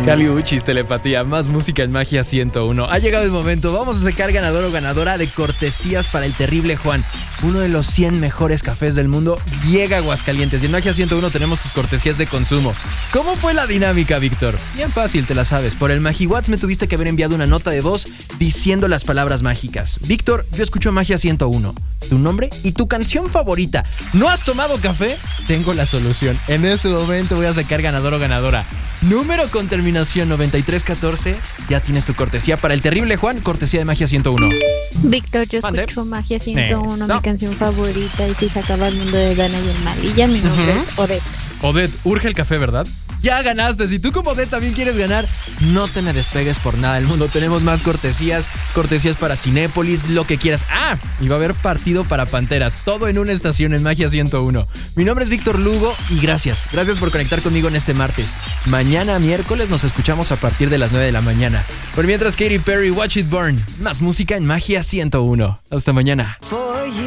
Kali Uchis, Telepatía, más música en Magia 101. Ha llegado el momento, vamos a sacar ganador o ganadora de cortesías para el Terrible Juan. Uno de los 100 mejores cafés del mundo llega a Aguascalientes y en Magia 101 tenemos tus cortesías de consumo. ¿Cómo fue la dinámica, Víctor? Bien fácil, te la sabes. Por el MagiWhat's me tuviste que haber enviado una nota de voz diciendo las palabras mágicas. Víctor, yo escucho Magia 101. Tu nombre y tu canción favorita. ¿No has tomado café? Tengo la solución. En este momento voy a sacar ganador o ganadora. Número con terminación 9314. Ya tienes tu cortesía para el Terrible Juan, cortesía de Magia 101. Víctor, yo escucho Magia 101, mi canción favorita, y si se acaba el mundo de Dana y el Malilla, mi nombre es Odette. Odette, urge el café, ¿verdad? Ya ganaste. Si tú como Odette también quieres ganar, no te me despegues por nada del mundo. Tenemos más cortesías para Cinépolis, lo que quieras. Y va a haber partido para Panteras. Todo en una estación en Magia 101. Mi nombre es Víctor Lugo y gracias. Gracias por conectar conmigo en este martes. Mañana miércoles nos escuchamos a partir de las 9 de la mañana. Por mientras, Katy Perry, Watch It Burn. Más música en Magia 101. Hasta mañana.